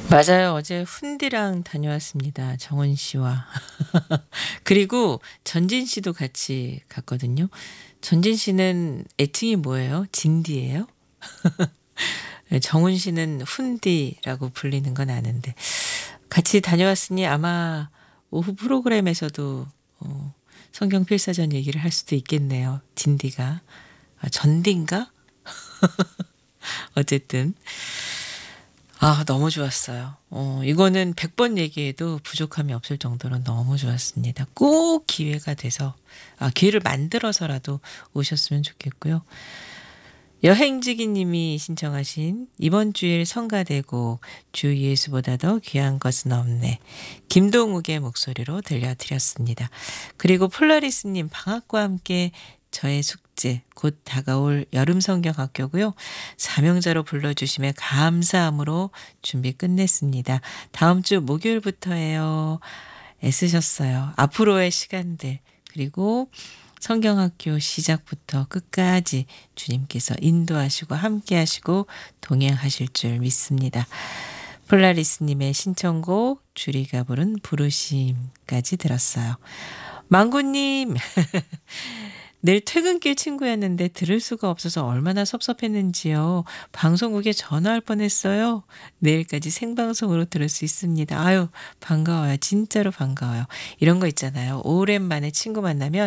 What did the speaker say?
맞아요. 어제 훈디랑 다녀왔습니다. 정원 씨와. 그리고 전진 씨도 같이 갔거든요. 전진 씨는 애칭이 뭐예요? 진디예요? 예, 정훈 씨는 훈디라고 불리는 건 아는데 같이 다녀왔으니 아마 오후 프로그램에서도 성경 필사전 얘기를 할 수도 있겠네요. 진디가. 아, 전디인가? 어쨌든 너무 좋았어요. 이거는 100번 얘기해도 부족함이 없을 정도로 너무 좋았습니다. 꼭 기회가 돼서 기회를 만들어서라도 오셨으면 좋겠고요. 여행지기 님이 신청하신 이번 주일 성가대곡 주 예수보다 더 귀한 것은 없네. 김동욱의 목소리로 들려드렸습니다. 그리고 폴라리스 님 방학과 함께 저의 숙제 곧 다가올 여름 성경학교고요. 사명자로 불러주심에 감사함으로 준비 끝냈습니다. 다음 주 목요일부터예요. 애쓰셨어요. 앞으로의 시간들 그리고 성경학교 시작부터 끝까지 주님께서 인도하시고 함께하시고 동행하실 줄 믿습니다. 폴라리스님의 신청곡 주리가 부른 부르심까지 들었어요. 망구님 내일 퇴근길 친구였는데 들을 수가 없어서 얼마나 섭섭했는지요. 방송국에 전화할 뻔했어요. 내일까지 생방송으로 들을 수 있습니다. 아유 반가워요. 진짜로 반가워요. 이런 거 있잖아요. 오랜만에 친구 만나면